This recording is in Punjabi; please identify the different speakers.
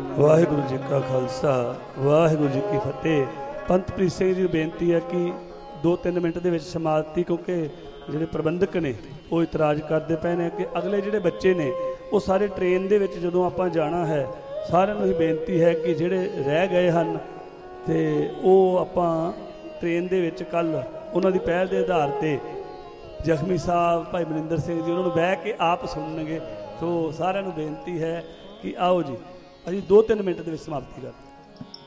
Speaker 1: वाहिगुरु जी का खालसा वाहिगुरु जी की फतेह। पंत प्रीत सिंह जी बेनती है कि 2-3 मिनट के समाप्ति, क्योंकि ਜਿਹੜੇ ਪ੍ਰਬੰਧਕ ਨੇ ਉਹ ਇਤਰਾਜ਼ ਕਰਦੇ ਪਏ ਨੇ ਕਿ ਅਗਲੇ ਜਿਹੜੇ ਬੱਚੇ ਨੇ ਉਹ ਸਾਰੇ ਟ੍ਰੇਨ ਦੇ ਵਿੱਚ ਜਦੋਂ ਆਪਾਂ ਜਾਣਾ ਹੈ, ਸਾਰਿਆਂ ਨੂੰ ਹੀ ਬੇਨਤੀ ਹੈ ਕਿ ਜਿਹੜੇ ਰਹਿ ਗਏ ਹਨ ਤੇ ਉਹ ਆਪਾਂ ਟ੍ਰੇਨ ਦੇ ਵਿੱਚ ਕੱਲ੍ਹ ਉਹਨਾਂ ਦੀ ਪਹਿਲ ਦੇ ਆਧਾਰ 'ਤੇ ਜ਼ਖਮੀ ਸਾਹਿਬ ਭਾਈ ਮਨਿੰਦਰ ਸਿੰਘ ਜੀ ਉਹਨਾਂ ਨੂੰ ਬਹਿ ਕੇ ਆਪ ਸੁਣਨਗੇ। ਸੋ ਸਾਰਿਆਂ ਨੂੰ ਬੇਨਤੀ ਹੈ ਕਿ ਆਓ ਜੀ, ਅਸੀਂ 2-3 ਮਿੰਟ ਦੇ ਵਿੱਚ ਸਮਾਪਤੀ ਕਰਦੇ।